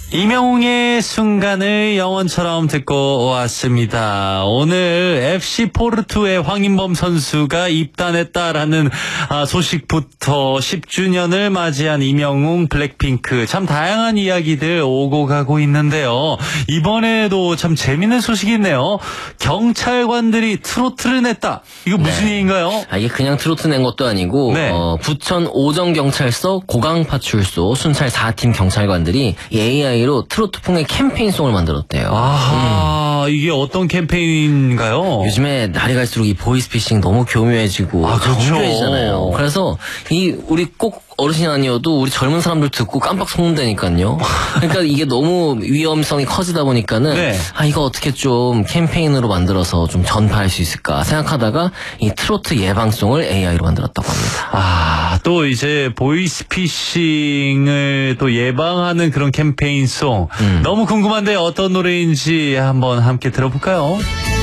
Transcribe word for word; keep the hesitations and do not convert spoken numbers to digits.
이명웅의 순간을 영원처럼 듣고 왔습니다. 오늘 에프씨 포르투의 황인범 선수가 입단했다라는 소식부터 십 주년을 맞이한 이명웅 블랙핑크, 참 다양한 이야기들 오고 가고 있는데요. 이번에도 참 재밌는 소식이 있네요. 경찰관들이 트로트를 냈다. 이거 무슨 네. 얘기인가요? 아, 이게 그냥 트로트 낸 것도 아니고 네. 어, 부천 오정경찰서 고강파출소 순찰 사 팀 경찰관들이 이 에이아이로 트로트풍의 캠페인송을 만들었대요. 아, 음. 이게 어떤 캠페인인가요? 요즘에 날이 갈수록 이 보이스피싱 너무 교묘해지고 아, 그렇죠. 정교해지잖아요. 그래서 이 우리 꼭 어르신이 아니어도 우리 젊은 사람들 듣고 깜빡 속는다니까요. 그러니까 이게 너무 위험성이 커지다 보니까는 네. 아 이거 어떻게 좀 캠페인으로 만들어서 좀 전파할 수 있을까 생각하다가 이 트로트 예방송을 에이아이로 만들었다고 합니다. 아, 또 이제 보이스피싱을 또 예방하는 그런 캠페인송. 음. 너무 궁금한데 어떤 노래인지 한번 함께 들어볼까요?